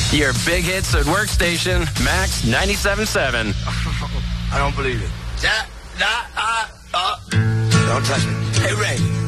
Your big hits at workstation, Max 97.7. I don't believe it. Don't touch me. Hey, Ray.